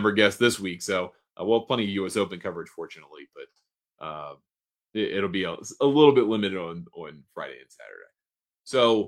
member guest this week. So we'll have plenty of U.S. Open coverage, fortunately, but it'll be a little bit limited on Friday and Saturday. So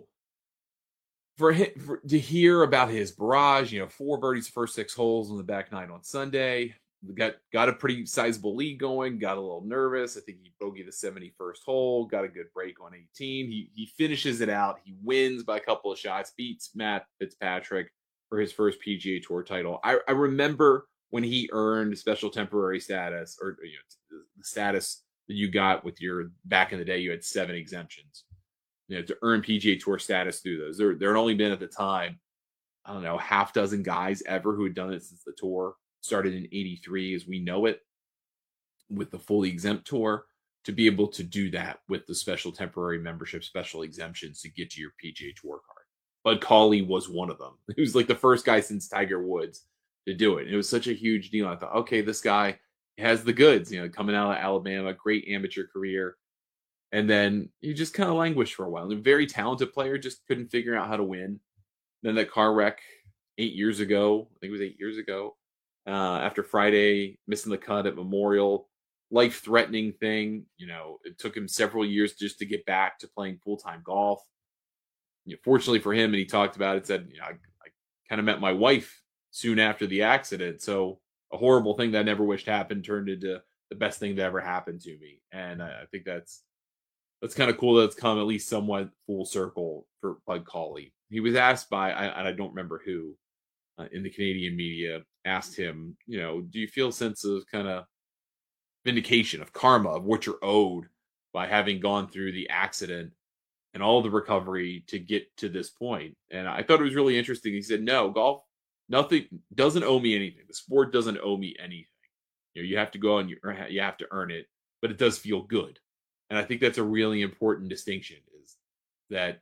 for him to hear about his barrage, 4 birdies first 6 holes on the back 9 on Sunday. Got a pretty sizable lead going, got a little nervous. I think he bogeyed the 71st hole, got a good break on 18. He finishes it out. He wins by a couple of shots, beats Matt Fitzpatrick for his first PGA Tour title. I remember when he earned special temporary status, or the status that you got with your, back in the day, you had 7 exemptions. To earn PGA Tour status through those. There had only been at the time, I don't know, half dozen guys ever who had done it since the tour started in 83 as we know it, with the fully exempt tour, to be able to do that with the special temporary membership, special exemptions to get to your PGA Tour card. Bud Cauley was one of them. He was like the first guy since Tiger Woods to do it. It was such a huge deal. I thought, okay, this guy has the goods, coming out of Alabama, great amateur career. And then he just kind of languished for a while. A very talented player, just couldn't figure out how to win. Then that car wreck 8 years ago, I think it was 8 years ago, after Friday, missing the cut at Memorial, life-threatening thing. It took him several years just to get back to playing full-time golf. Fortunately for him, and he talked about it, said, I kind of met my wife soon after the accident. So a horrible thing that I never wished happened turned into the best thing that ever happened to me. And I think that's kind of cool that it's come at least somewhat full circle for Bud Cauley. He was asked by, I don't remember who, in the Canadian media, asked him, do you feel a sense of kind of vindication, of karma, of what you're owed by having gone through the accident and all the recovery to get to this point? And I thought it was really interesting. He said, no, golf, nothing, doesn't owe me anything. The sport doesn't owe me anything. You have to go and you have to earn it, but it does feel good. And I think that's a really important distinction, is that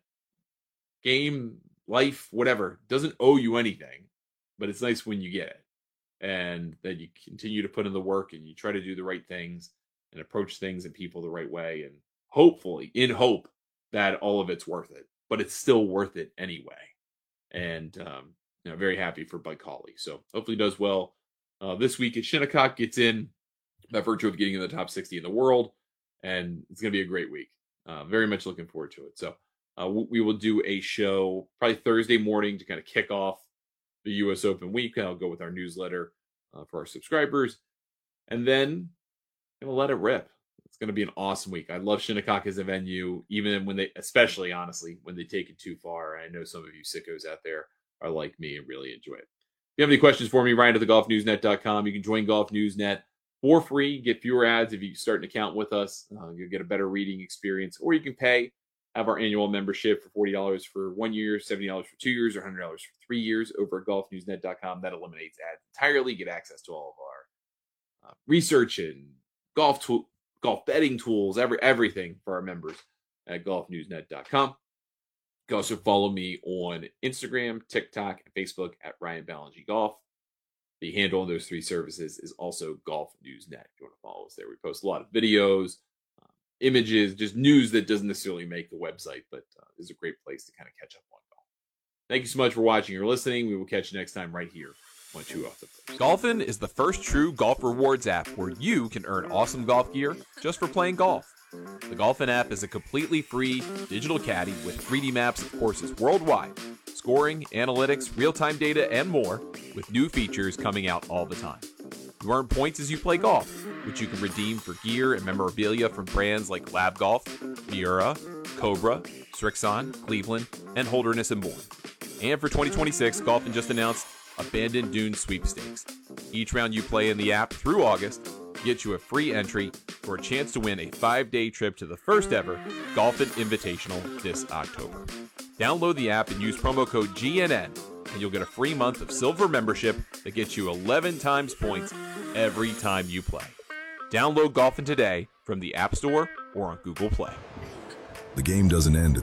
game, life, whatever, doesn't owe you anything, but it's nice when you get it. And that you continue to put in the work and you try to do the right things and approach things and people the right way. And hopefully, in hope, that all of it's worth it. But it's still worth it anyway. And very happy for Bud Cauley. So hopefully he does well this week at Shinnecock, gets in by virtue of getting in the top 60 in the world. And it's going to be a great week. Very much looking forward to it. So we will do a show probably Thursday morning to kind of kick off the U.S. Open week. I'll go with our newsletter for our subscribers. And then I'm going to let it rip. It's going to be an awesome week. I love Shinnecock as a venue, even when especially, honestly, when they take it too far. I know some of you sickos out there are like me and really enjoy it. If you have any questions for me, Ryan at thegolfnewsnet.com. You can join Golf Newsnet for free, get fewer ads if you start an account with us. You'll get a better reading experience, or you can pay, have our annual membership for $40 for 1 year, $70 for 2 years, or $100 for 3 years over at golfnewsnet.com. That eliminates ads entirely. Get access to all of our research and golf betting tools, everything for our members at golfnewsnet.com. You can also follow me on Instagram, TikTok, and Facebook at Ryan Ballingy Golf. The handle on those 3 services is also Golf Newsnet. If you want to follow us there, we post a lot of videos, images, just news that doesn't necessarily make the website, but is a great place to kind of catch up on golf. Thank you so much for watching or listening. We will catch you next time right here on Two Off the First. Golfin is the first true golf rewards app where you can earn awesome golf gear just for playing golf. The Golfin app is a completely free digital caddy with 3D maps of courses worldwide, scoring, analytics, real-time data, and more, with new features coming out all the time. You earn points as you play golf, which you can redeem for gear and memorabilia from brands like Lab Golf, Miura, Cobra, Srixon, Cleveland, and Holderness and Bourne. And for 2026, Golfin just announced Abandoned Dunes Sweepstakes. Each round you play in the app through August gets you a free entry for a chance to win a 5-day trip to the first ever Golfin Invitational this October. Download the app and use promo code GNN, and you'll get a free month of silver membership that gets you 11 times points every time you play. Download Golfin today from the App Store or on Google Play. The game doesn't end